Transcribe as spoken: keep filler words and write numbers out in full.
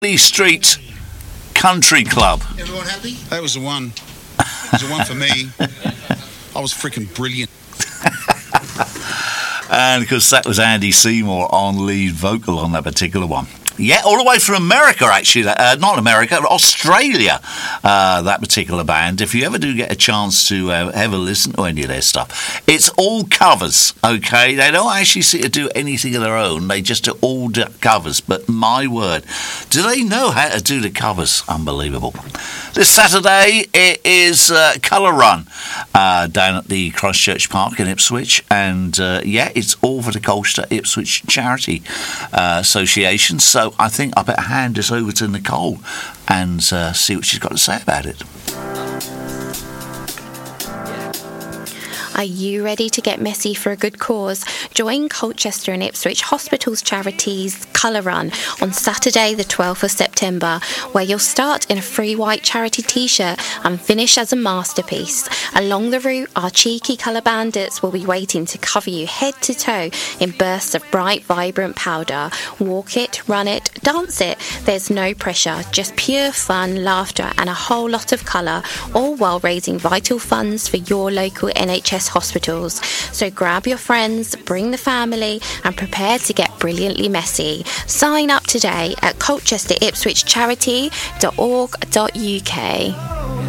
Lee Street Country Club. Everyone happy? That was the one. It was the one for me. I was freaking brilliant. And of course that was Andy Seymour on lead vocal on that particular one. Yeah, all the way from America, actually. Uh, not America, Australia, uh, that particular band. If you ever do get a chance to uh, ever listen to any of their stuff, it's all covers, okay? They don't actually seem to do anything of their own. They just do all the covers. But my word, do they know how to do the covers? Unbelievable. This Saturday, it is uh, Colour Run uh, down at the Christchurch Park in Ipswich. And, uh, yeah, it's all for the Colchester Ipswich Charity uh, Association. So I think I better hand this over to Nicole and uh, see what she's got to say about it. Are you ready to get messy for a good cause? Join Colchester and Ipswich Hospitals Charities Colour Run on Saturday the twelfth of September, where you'll start in a free white charity t-shirt and finish as a masterpiece. Along the route, our cheeky colour bandits will be waiting to cover you head to toe in bursts of bright, vibrant powder. Walk it, run it, dance it. There's no pressure, just pure fun, laughter and a whole lot of colour, all while raising vital funds for your local N H S hospitals. So grab your friends, bring the family and prepare to get brilliantly messy. Sign up today at colchester ipswich charity dot org dot uk.